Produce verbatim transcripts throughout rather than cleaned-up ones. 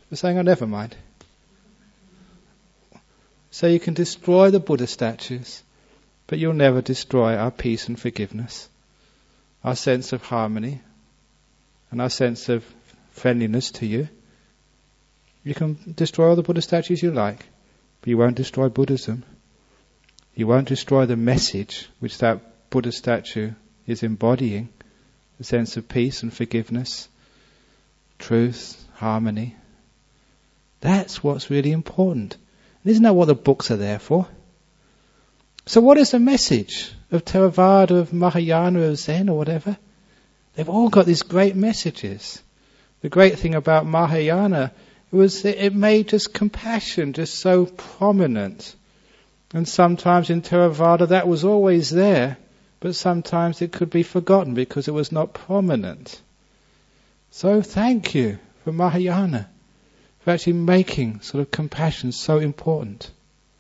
We're saying, oh, never mind. So you can destroy the Buddha statues, but you'll never destroy our peace and forgiveness, our sense of harmony, and our sense of friendliness to you. You can destroy all the Buddha statues you like, but you won't destroy Buddhism. You won't destroy the message which that Buddha statue is embodying, the sense of peace and forgiveness, truth, harmony. That's what's really important. And isn't that what the books are there for? So what is the message of Theravada, of Mahayana, of Zen or whatever? They've all got these great messages. The great thing about Mahayana was that it made just compassion just so prominent. And sometimes in Theravada that was always there, but sometimes it could be forgotten because it was not prominent. So thank you for Mahayana, for actually making sort of compassion so important.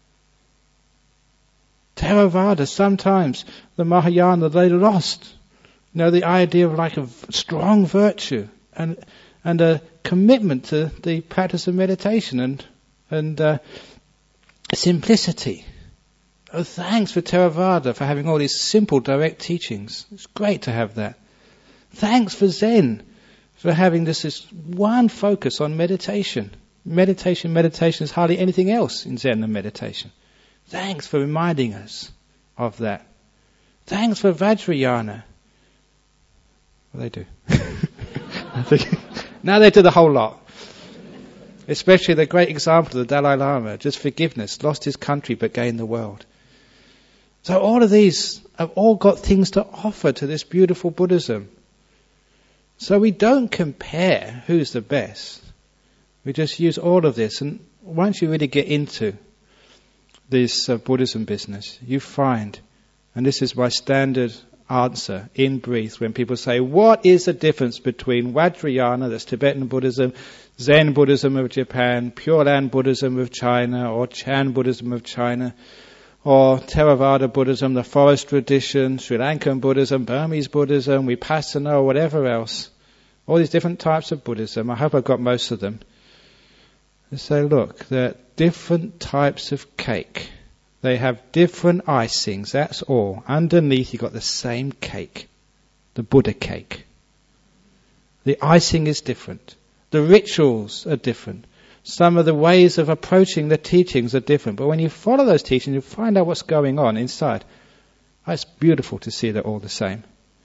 Theravada, sometimes the Mahayana, they lost, you know, the idea of like a strong virtue and and a commitment to the practice of meditation and and uh, simplicity. Oh, thanks for Theravada for having all these simple, direct teachings. It's great to have that. Thanks for Zen for having this, this one focus on meditation. Meditation, meditation is hardly anything else in Zen than meditation. Thanks for reminding us of that. Thanks for Vajrayana. Well, they do. I think now they do the whole lot. Especially the great example of the Dalai Lama, just forgiveness, lost his country but gained the world. So all of these have all got things to offer to this beautiful Buddhism. So we don't compare who's the best. We just use all of this. And once you really get into this uh, Buddhism business, you find, and this is my standard answer in brief when people say, what is the difference between Vajrayana, that's Tibetan Buddhism, Zen Buddhism of Japan, Pure Land Buddhism of China, or Chan Buddhism of China, or Theravada Buddhism, the forest tradition, Sri Lankan Buddhism, Burmese Buddhism, Vipassana, or whatever else. All these different types of Buddhism. I hope I've got most of them. They say, look, they're different types of cake. They have different icings, that's all. Underneath you've got the same cake, the Buddha cake. The icing is different. The rituals are different. Some of the ways of approaching the teachings are different. But when you follow those teachings, you find out what's going on inside. Oh, it's beautiful to see they're all the same.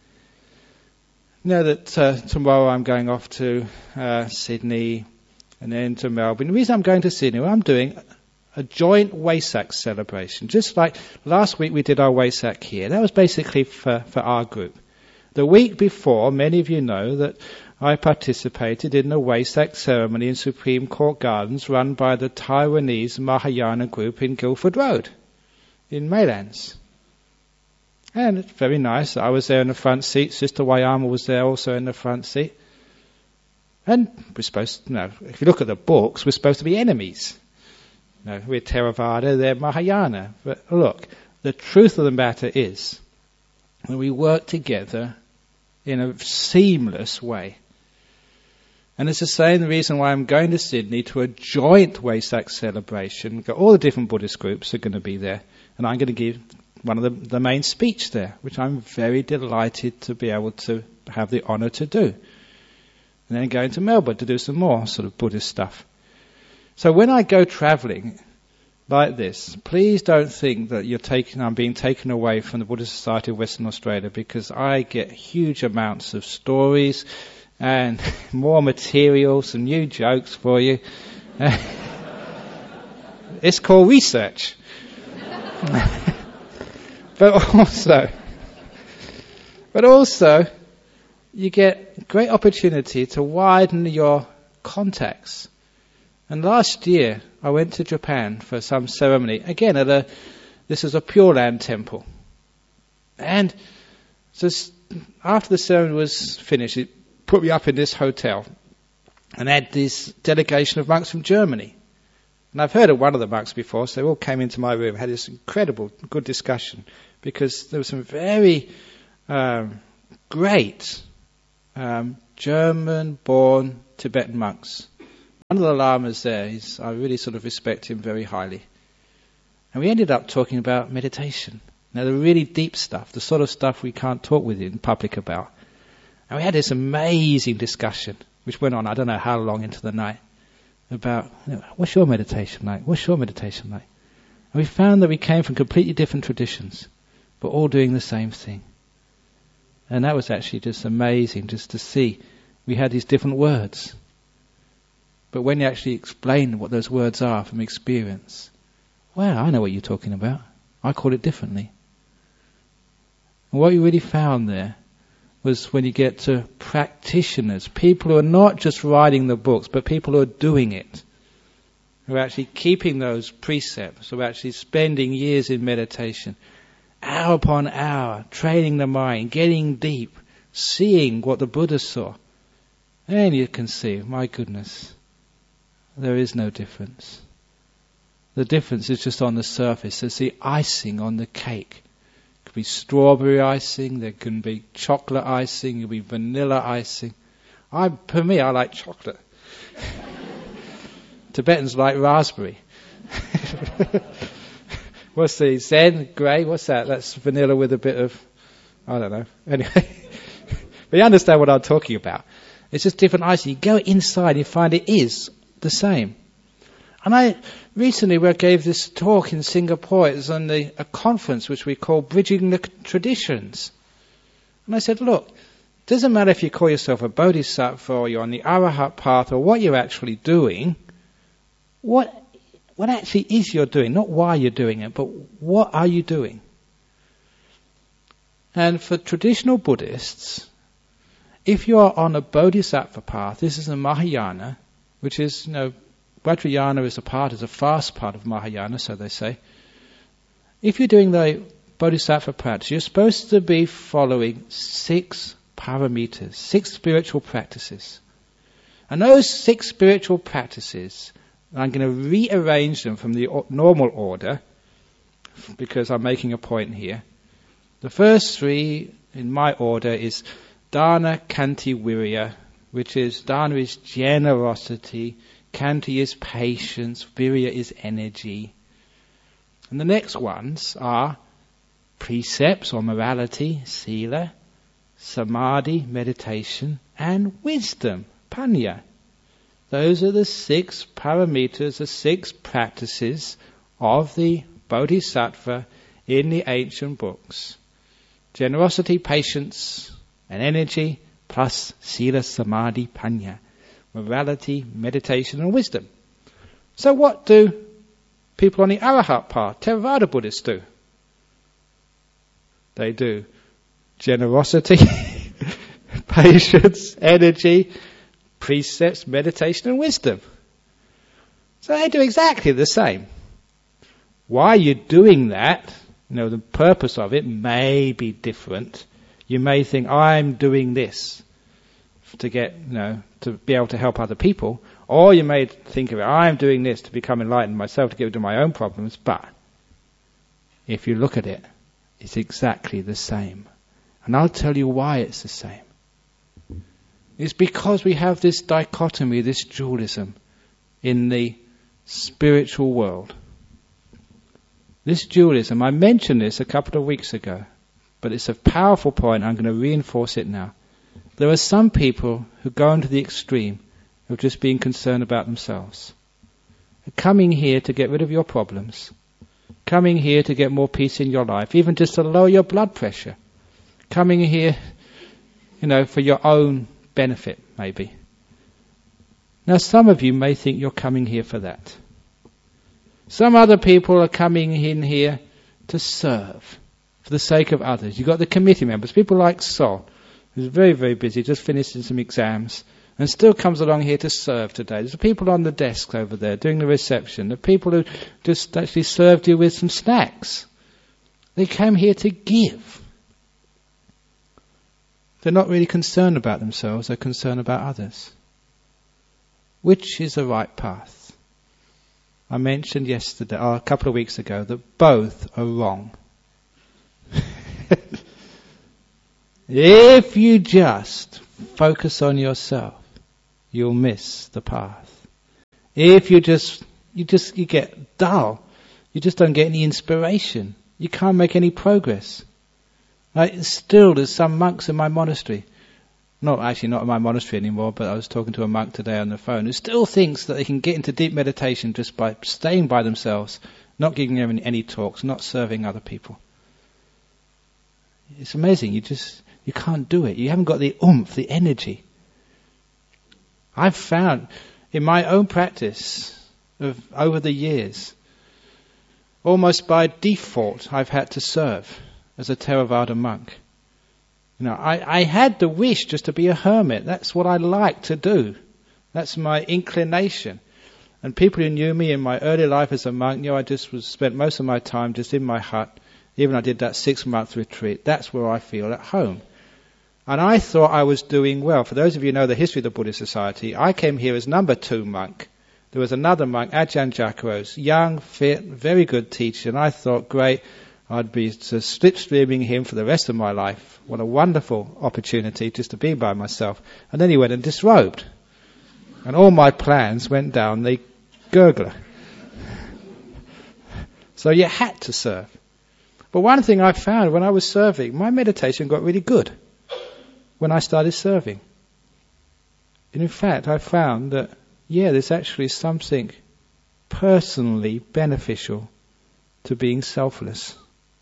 You know that uh, tomorrow I'm going off to uh, Sydney and then to Melbourne. The reason I'm going to Sydney, well, I'm doing a joint Wesak celebration. Just like last week we did our Wesak here. That was basically for, for our group. The week before, many of you know that I participated in the Wesak ceremony in Supreme Court Gardens run by the Taiwanese Mahayana group in Guildford Road in Maylands. And it's very nice. I was there in the front seat. Sister Wayama was there also in the front seat. And we're supposed to, you know, if you look at the books, we're supposed to be enemies. You know, we're Theravada, they're Mahayana. But look, the truth of the matter is that we work together in a seamless way. And it's the same reason why I'm going to Sydney to a joint Wesak celebration. We've got all the different Buddhist groups are going to be there. And I'm going to give one of the, the main speech there, which I'm very delighted to be able to have the honour to do. And then going to Melbourne to do some more sort of Buddhist stuff. So when I go travelling like this, please don't think that you're taking, I'm being taken away from the Buddhist Society of Western Australia, because I get huge amounts of stories and more material, some new jokes for you. It's called research. But also, but also, you get great opportunity to widen your contacts. And last year, I went to Japan for some ceremony. Again, at a, this is a Pure Land temple. And just after the ceremony was finished, it put me up in this hotel. And had this delegation of monks from Germany. And I've heard of one of the monks before, so they all came into my room, had this incredible, good discussion, because there were some very um, great um, German-born Tibetan monks. One of the lamas there, he's, I really sort of respect him very highly. And we ended up talking about meditation. Now, the really deep stuff, the sort of stuff we can't talk with you in public about. And we had this amazing discussion, which went on, I don't know how long into the night, about, you know, what's your meditation like? What's your meditation like? And we found that we came from completely different traditions, but all doing the same thing. And that was actually just amazing, just to see. We had these different words. But when you actually explain what those words are from experience, well, I know what you're talking about. I call it differently. And what you really found there was when you get to practitioners, people who are not just writing the books, but people who are doing it, who are actually keeping those precepts, who are actually spending years in meditation, hour upon hour, training the mind, getting deep, seeing what the Buddha saw. And you can see, my goodness, there is no difference. The difference is just on the surface. There's the icing on the cake. It could be strawberry icing, there can be chocolate icing, it could be vanilla icing. I, for me, I like chocolate. Tibetans like raspberry. What's the Zen grey? What's that? That's vanilla with a bit of, I don't know. Anyway, but you understand what I'm talking about. It's just different icing. You go inside and you find it is the same. And I recently we gave this talk in Singapore. It was on the, a conference which we call Bridging the Traditions. And I said, look, it doesn't matter if you call yourself a bodhisattva or you're on the Arahat path or what you're actually doing. What what actually is you're doing? Not why you're doing it, but what are you doing? And for traditional Buddhists, if you are on a bodhisattva path, this is a Mahayana, which is, you know, Vajrayana is a part, is a fast part of Mahayana, so they say. If you're doing the bodhisattva practice, you're supposed to be following six paramitas, six spiritual practices. And those six spiritual practices, I'm going to rearrange them from the normal order, because I'm making a point here. The first three, in my order, is Dana, Kanti, Virya, which is, Dana is generosity, Kanti is patience, Virya is energy. And the next ones are precepts or morality, sila, samadhi, meditation, and wisdom, panya. Those are the six paramitas, the six practices of the bodhisattva in the ancient books. Generosity, patience, and energy, plus sila, samadhi, panya. Morality, meditation, and wisdom. So what do people on the Arahat path, Theravada Buddhists, do? They do generosity, patience, energy, precepts, meditation, and wisdom. So they do exactly the same. Why you're doing that, you know, the purpose of it may be different. You may think, I'm doing this to get, you know, to be able to help other people. Or you may think of it, I'm doing this to become enlightened myself, to get rid of my own problems. But if you look at it, it's exactly the same. And I'll tell you why it's the same. It's because we have this dichotomy, this dualism in the spiritual world. This dualism, I mentioned this a couple of weeks ago, but it's a powerful point. I'm going to reinforce it now. There are some people who go into the extreme of just being concerned about themselves. Coming here to get rid of your problems. Coming here to get more peace in your life, even just to lower your blood pressure. Coming here, you know, for your own benefit, maybe. Now, some of you may think you're coming here for that. Some other people are coming in here to serve, for the sake of others. You've got the committee members, people like Sol, who's very, very busy, just finished some exams, and still comes along here to serve today. There's the people on the desks over there doing the reception, the people who just actually served you with some snacks. They came here to give. They're not really concerned about themselves, they're concerned about others. Which is the right path? I mentioned yesterday, or a couple of weeks ago, that both are wrong. If you just focus on yourself, you'll miss the path. If you just, you just, you get dull. You just don't get any inspiration. You can't make any progress. Like, still, there's some monks in my monastery. Not actually not in my monastery anymore, but I was talking to a monk today on the phone who still thinks that they can get into deep meditation just by staying by themselves, not giving them any talks, not serving other people. It's amazing. You just, you can't do it. You haven't got the oomph, the energy. I've found in my own practice of over the years, almost by default, I've had to serve as a Theravada monk. You know, I, I had the wish just to be a hermit. That's what I like to do. That's my inclination. And people who knew me in my early life as a monk knew I just was spent most of my time just in my hut. Even I did that six-month retreat. That's where I feel at home. And I thought I was doing well. For those of you who know the history of the Buddhist Society, I came here as number two monk. There was another monk, Ajahn Jakaros, young, fit, very good teacher. And I thought, great, I'd be slipstreaming him for the rest of my life. What a wonderful opportunity just to be by myself. And then he went and disrobed. And all my plans went down the gurgler. So you had to serve. But one thing I found when I was serving, my meditation got really good when I started serving. And in fact, I found that, yeah, there's actually something personally beneficial to being selfless.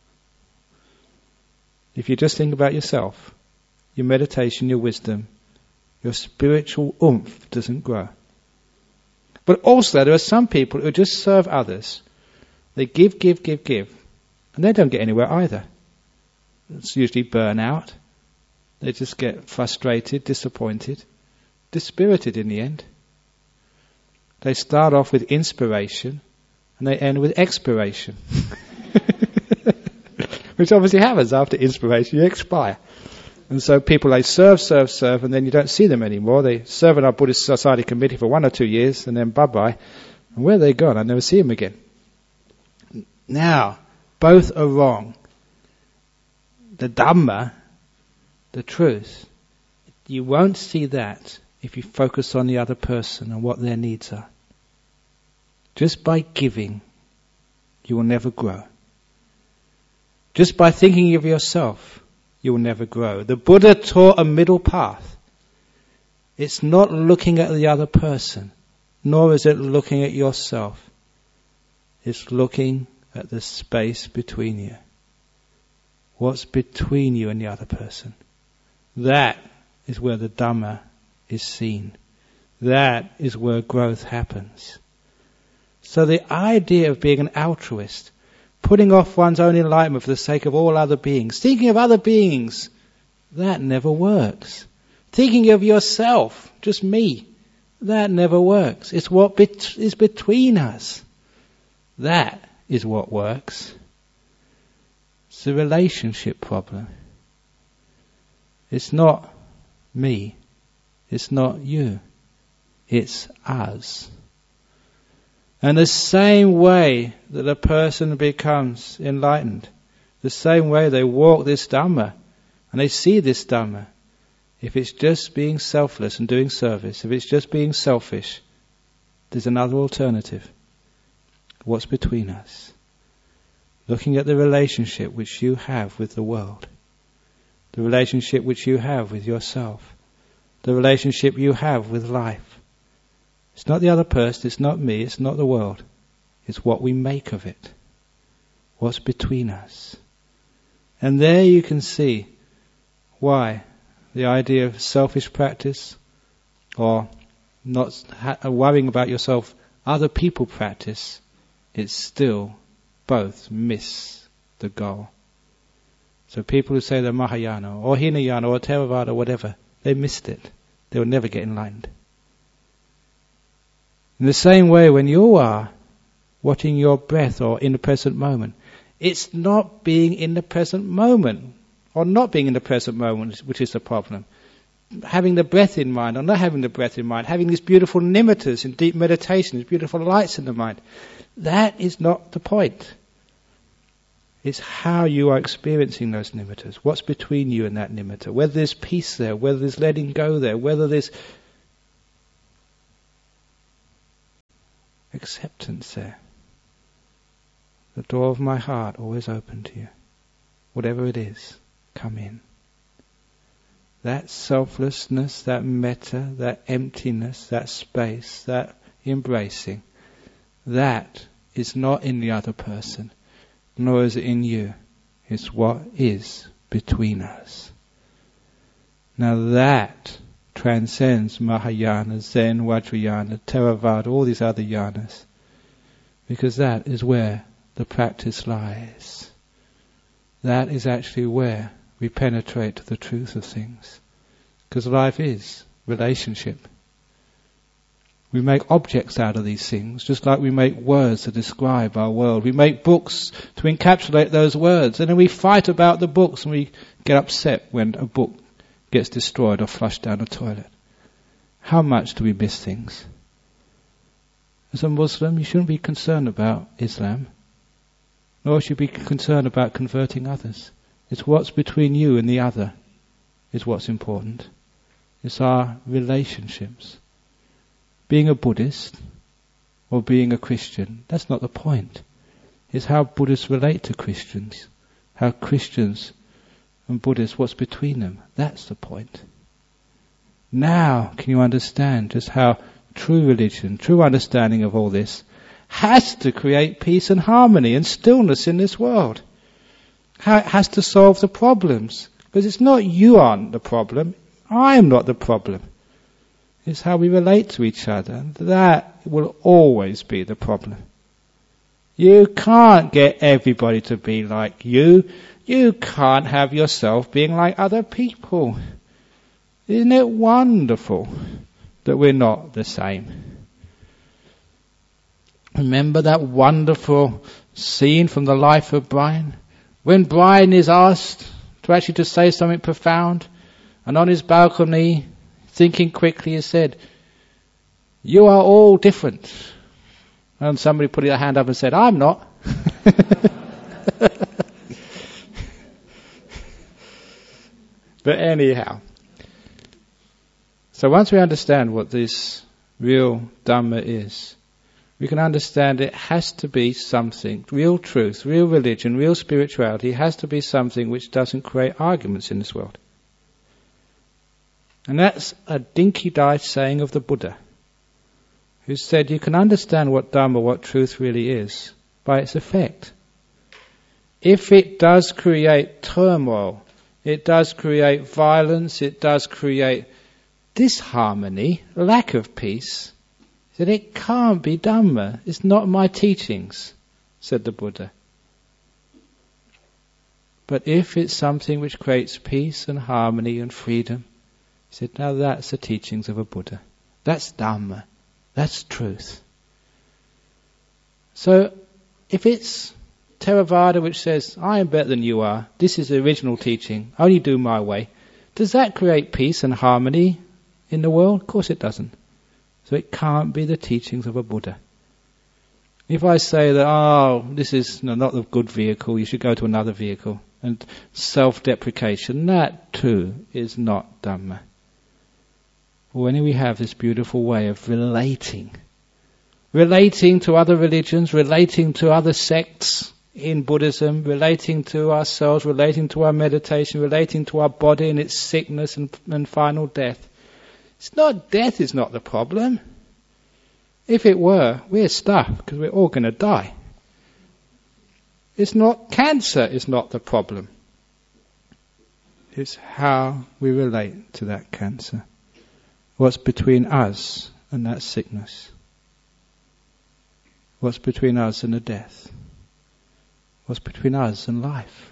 If you just think about yourself, your meditation, your wisdom, your spiritual oomph doesn't grow. But also there are some people who just serve others. They give, give, give, give. And they don't get anywhere either. It's usually burnout. They just get frustrated, disappointed, dispirited in the end. They start off with inspiration and they end with expiration. Which obviously happens after inspiration, you expire. And so people, they serve, serve, serve, and then you don't see them anymore. They serve in our Buddhist Society committee for one or two years, and then bye-bye. And where are they gone? I never see them again. Now, both are wrong. The Dhamma, the truth, you won't see that if you focus on the other person and what their needs are. Just by giving, you will never grow. Just by thinking of yourself, you will never grow. The Buddha taught a middle path. It's not looking at the other person, nor is it looking at yourself. It's looking at the space between you. What's between you and the other person? That is where the Dhamma is seen. That is where growth happens. So the idea of being an altruist, putting off one's own enlightenment for the sake of all other beings, thinking of other beings, that never works. Thinking of yourself, just me, that never works. It's what bet- is between us. That is what works. It's a relationship problem. It's not me. It's not you. It's us. And the same way that a person becomes enlightened, the same way they walk this Dhamma, and they see this Dhamma, if it's just being selfless and doing service, if it's just being selfish, there's another alternative. What's between us? Looking at the relationship which you have with the world, the relationship which you have with yourself, the relationship you have with life. It's not the other person, it's not me, it's not the world. It's what we make of it. What's between us. And there you can see why the idea of selfish practice or not ha- worrying about yourself, other people practice, it's still both miss the goal. So people who say they're Mahayana or Hinayana or Theravada or whatever, they missed it. They will never get enlightened. In the same way, when you are watching your breath or in the present moment, it's not being in the present moment or not being in the present moment which is the problem. Having the breath in mind or not having the breath in mind, having these beautiful nimittas in deep meditation, these beautiful lights in the mind, that is not the point. It's how you are experiencing those nimittas. What's between you and that nimitta? Whether there's peace there, whether there's letting go there, whether there's acceptance there. The door of my heart always open to you. Whatever it is, come in. That selflessness, that metta, that emptiness, that space, that embracing, that is not in the other person, nor is it in you. It's what is between us. Now that transcends Mahayana, Zen, Vajrayana, Theravada, all these other yanas, because that is where the practice lies. That is actually where we penetrate the truth of things. Because life is relationship. We make objects out of these things, just like we make words to describe our world. We make books to encapsulate those words, and then we fight about the books, and we get upset when a book gets destroyed or flushed down a toilet. How much do we miss things? As a Muslim, you shouldn't be concerned about Islam, nor should you be concerned about converting others. It's what's between you and the other is what's important. It's our relationships. Being a Buddhist or being a Christian, that's not the point. It's how Buddhists relate to Christians. How Christians and Buddhists, what's between them. That's the point. Now can you understand just how true religion, true understanding of all this has to create peace and harmony and stillness in this world. How it has to solve the problems. Because it's not you aren't the problem, I am not the problem. It's how we relate to each other. And that will always be the problem. You can't get everybody to be like you. You can't have yourself being like other people. Isn't it wonderful that we're not the same? Remember that wonderful scene from the life of Brian? When Brian is asked to actually to say something profound, and on his balcony, thinking quickly, he said, "You are all different." And somebody put their hand up and said, "I'm not." But anyhow, so once we understand what this real Dhamma is, we can understand it has to be something, real truth, real religion, real spirituality has to be something which doesn't create arguments in this world. And that's a dinky-dice saying of the Buddha, who said you can understand what Dhamma, what truth really is, by its effect. If it does create turmoil, it does create violence, it does create disharmony, lack of peace, then it can't be Dhamma. It's not my teachings, said the Buddha. But if it's something which creates peace and harmony and freedom, he said, now that's the teachings of a Buddha. That's Dhamma. That's truth. So, if it's Theravada which says, I am better than you are, this is the original teaching, only do my way, does that create peace and harmony in the world? Of course it doesn't. So it can't be the teachings of a Buddha. If I say that, oh, this is not a good vehicle, you should go to another vehicle, and self-deprecation, that too is not Dhamma. When we have this beautiful way of relating, relating to other religions, relating to other sects in Buddhism, relating to ourselves, relating to our meditation, relating to our body and its sickness and, and final death. It's not death is not the problem. If it were, we're stuck because we're all going to die. It's not cancer is not the problem. It's how we relate to that cancer. What's between us and that sickness? What's between us and the death? What's between us and life?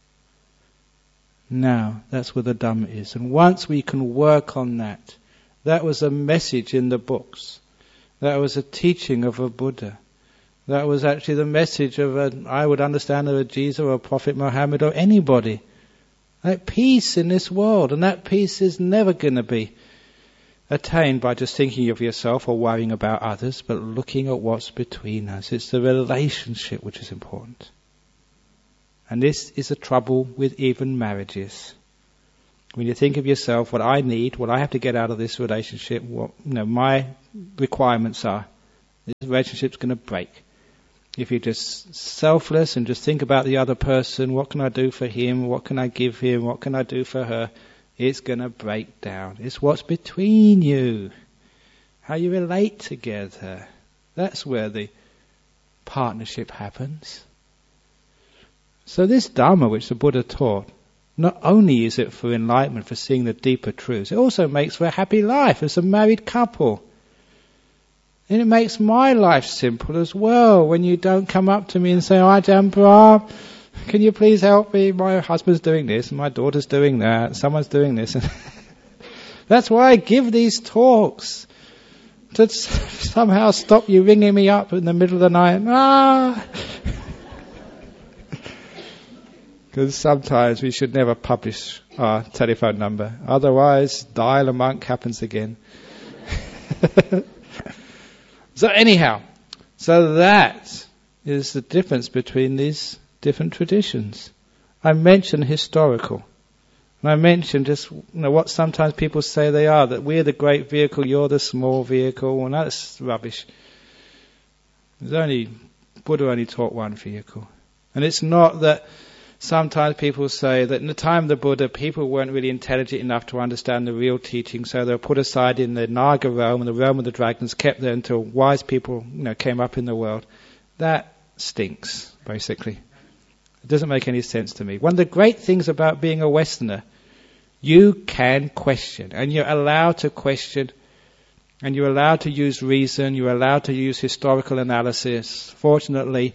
Now, that's where the Dhamma is. And once we can work on that, that was a message in the books. That was a teaching of a Buddha. That was actually the message of a, I would understand, of a Jesus or a Prophet Muhammad or anybody. That peace in this world, and that peace is never going to be attained by just thinking of yourself or worrying about others, but looking at what's between us. It's the relationship which is important. And this is the trouble with even marriages. When you think of yourself, what I need, what I have to get out of this relationship, what you know, my requirements are, this relationship's going to break. If you're just selfless and just think about the other person, what can I do for him, what can I give him, what can I do for her, it's going to break down. It's what's between you, how you relate together. That's where the partnership happens. So this Dharma which the Buddha taught, not only is it for enlightenment, for seeing the deeper truths, it also makes for a happy life as a married couple. And it makes my life simple as well when you don't come up to me and say, Ajahn Brahm, can you please help me? My husband's doing this and my daughter's doing that, someone's doing this. That's why I give these talks, to somehow stop you ringing me up in the middle of the night. Ah! Because sometimes we should never publish our telephone number. Otherwise, dial a monk happens again. So anyhow, so that is the difference between these different traditions. I mentioned historical. And I mentioned just, you know, what sometimes people say they are, that we're the great vehicle, you're the small vehicle, and that's rubbish. There's only, Buddha only taught one vehicle. And it's not that sometimes people say that in the time of the Buddha, people weren't really intelligent enough to understand the real teaching, so they were put aside in the Naga realm, and the realm of the dragons kept there until wise people, you know, came up in the world. That stinks, basically. It doesn't make any sense to me. One of the great things about being a Westerner, you can question, and you're allowed to question, and you're allowed to use reason, you're allowed to use historical analysis. Fortunately,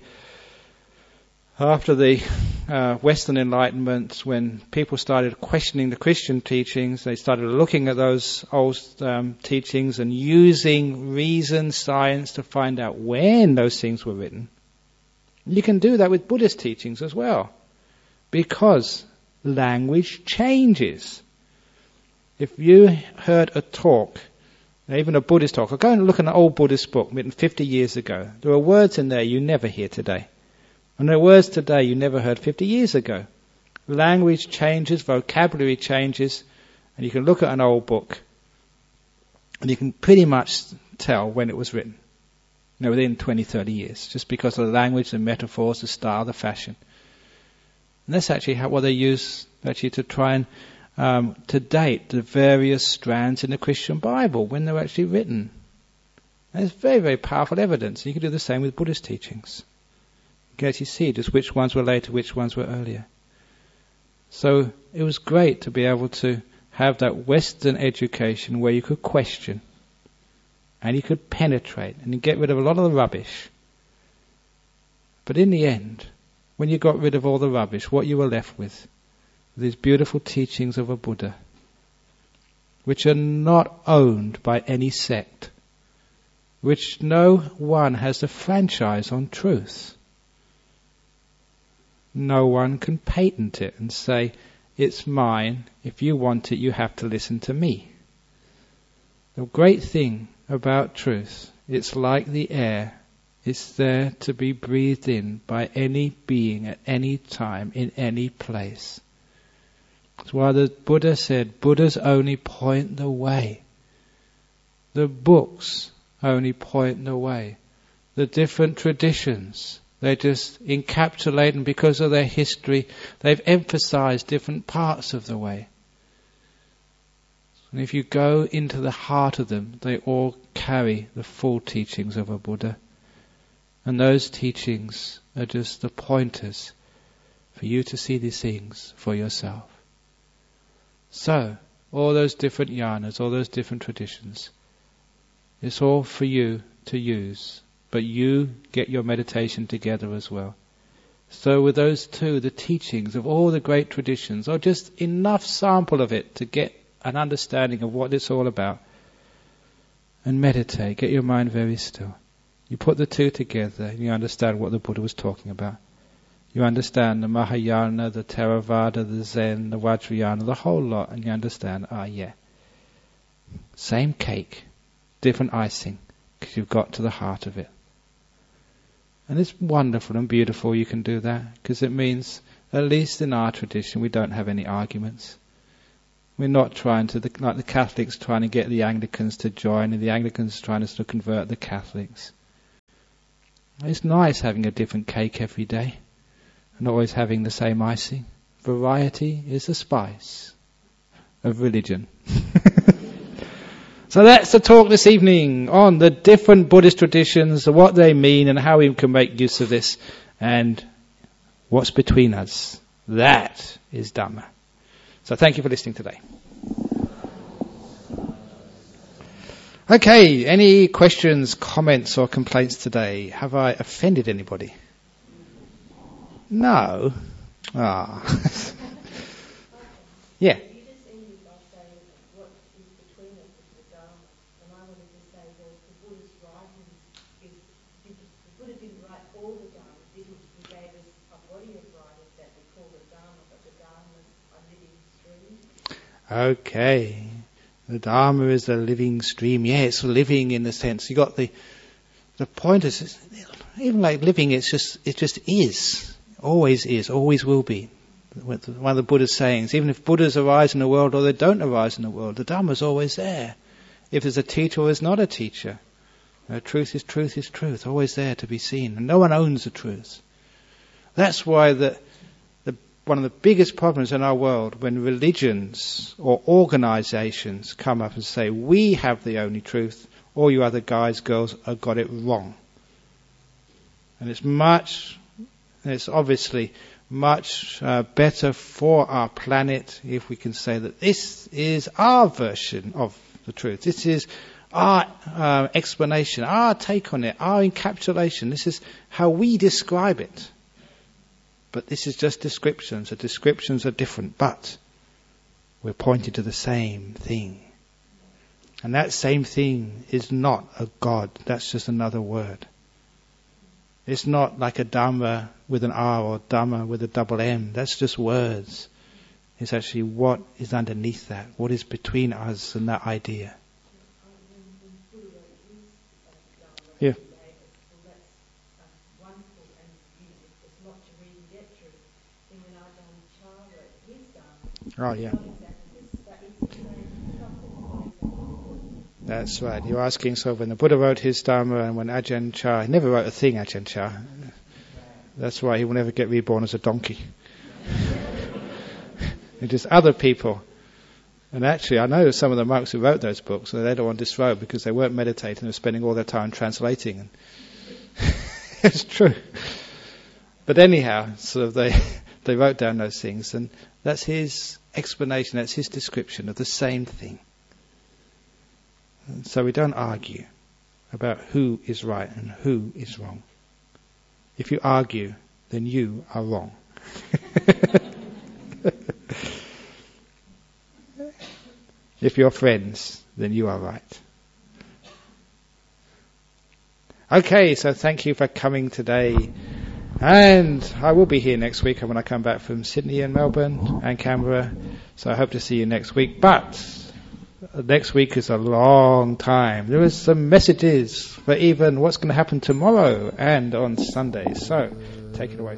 after the uh, Western Enlightenment, when people started questioning the Christian teachings, they started looking at those old um, teachings and using reason, science to find out when those things were written. You can do that with Buddhist teachings as well, because language changes. If you heard a talk, even a Buddhist talk, or go and look at an old Buddhist book written fifty years ago, there are words in there you never hear today. And there are words today you never heard fifty years ago. Language changes, vocabulary changes, and you can look at an old book and you can pretty much tell when it was written. You know, within twenty, thirty years, just because of the language, the metaphors, the style, the fashion. And that's actually how, what they use actually to try and um, to date the various strands in the Christian Bible when they were actually written. And it's very, very powerful evidence. You can do the same with Buddhist teachings. You can actually see just which ones were later, which ones were earlier. So it was great to be able to have that Western education where you could question and you could penetrate and you get rid of a lot of the rubbish. But in the end, when you got rid of all the rubbish, what you were left with, these beautiful teachings of a Buddha, which are not owned by any sect, which no one has the franchise on truth. No one can patent it and say, it's mine, if you want it you have to listen to me. The great thing about truth, it's like the air, it's there to be breathed in by any being at any time, in any place. That's why the Buddha said, Buddhas only point the way. The books only point the way. The different traditions, they just encapsulate, and because of their history, they've emphasized different parts of the way. And if you go into the heart of them, they all carry the full teachings of a Buddha. And those teachings are just the pointers for you to see these things for yourself. So, all those different yanas, all those different traditions, it's all for you to use. But you get your meditation together as well. So with those two, the teachings of all the great traditions, or just enough sample of it to get an understanding of what it's all about. And meditate, get your mind very still. You put the two together and you understand what the Buddha was talking about. You understand the Mahayana, the Theravada, the Zen, the Vajrayana, the whole lot, and you understand, ah yeah, same cake, different icing, because you've got to the heart of it. And it's wonderful and beautiful you can do that, because it means, at least in our tradition, we don't have any arguments. We're not trying to, like the Catholics trying to get the Anglicans to join, and the Anglicans trying to convert the Catholics. It's nice having a different cake every day, and always having the same icing. Variety is the spice of religion. So that's the talk this evening on the different Buddhist traditions, what they mean and how we can make use of this, and what's between us. That is Dhamma. So thank you for listening today. Okay, any questions, comments or complaints today? Have I offended anybody? No? Ah. Yeah. Okay. The Dharma is a living stream. Yeah, it's living in the sense. You got the the point is even like living. It's just it just is. Always is. Always will be. One of the Buddha's sayings. Even if Buddhas arise in the world or they don't arise in the world, the Dharma is always there. If there's a teacher or there's not a teacher, uh, truth is truth is truth. Always there to be seen, and no one owns the truth. That's why the. One of the biggest problems in our world when religions or organizations come up and say, we have the only truth, all you other guys, girls have got it wrong. And it's much, it's obviously much uh, better for our planet if we can say that this is our version of the truth. This is our uh, explanation, our take on it, our encapsulation. This is how we describe it. But this is just descriptions. The descriptions are different, but we're pointing to the same thing. And that same thing is not a God. That's just another word. It's not like a Dhamma with an R or Dhamma with a double M. That's just words. It's actually what is underneath that, what is between us and that idea. Yeah. Oh, yeah. That's right. You're asking, so when the Buddha wrote his Dharma and when Ajahn Chah, he never wrote a thing, Ajahn Chah. That's why he will never get reborn as a donkey. It is other people. And actually, I know some of the monks who wrote those books, so they don't want this wrote because they weren't meditating, they were spending all their time translating. And it's true. But anyhow, sort of they, they wrote down those things, and that's his explanation, that's his description of the same thing. And so we don't argue about who is right and who is wrong. If you argue, then you are wrong. If you're friends, then you are right. Okay, so thank you for coming today. And I will be here next week when I come back from Sydney and Melbourne and Canberra. So I hope to see you next week. But next week is a long time. There is some messages for even what's going to happen tomorrow and on Sunday. So take it away.